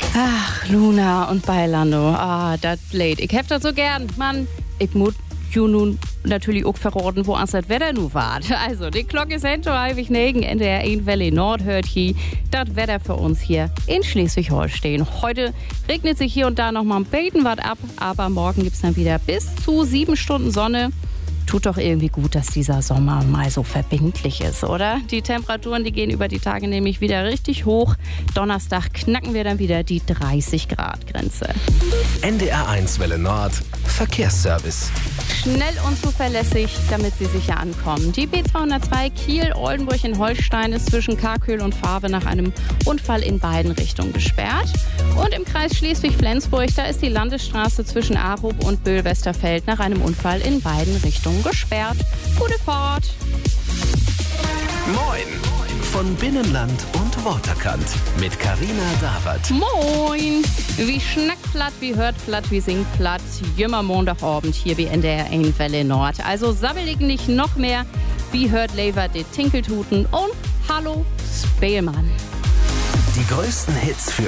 Ach, Luna und Bailando, das lädt. Ich hef das so gern. Mann, ich muss nun natürlich auch verraten, wo ans das Wetter nu war. Also, die Glocke ist häufig negen, NDR 1 Welle Nord hört hier. Das Wetter für uns hier in Schleswig-Holstein. Heute regnet sich hier und da noch mal ein bisschen was ab, aber morgen gibt's dann wieder bis zu 7 Stunden Sonne. Tut doch irgendwie gut, dass dieser Sommer mal so verbindlich ist, oder? Die Temperaturen, die gehen über die Tage nämlich wieder richtig hoch. Donnerstag knacken wir dann wieder die 30-Grad-Grenze. NDR 1 Welle Nord Verkehrsservice. Schnell und zuverlässig, damit Sie sicher ankommen. Die B202 Kiel-Oldenburg in Holstein ist zwischen Karköhl und Fahrwe nach einem Unfall in beiden Richtungen gesperrt. Und im Kreis Schleswig-Flensburg, da ist die Landesstraße zwischen Arup und Böhl-Westerfeld nach einem Unfall in beiden Richtungen gesperrt. Gute Fahrt! Moin! Von Binnenland und Waterkant mit Carina Dawert. Moin! Wie schnackt platt, wie hört platt, wie singt platt. Jümmer Montagabend hier bei NDR 1 Welle Nord. Also sabbelig nicht noch mehr. Wie hört Lever die Tinkeltuten und Hallo Speelmann. Die größten Hits für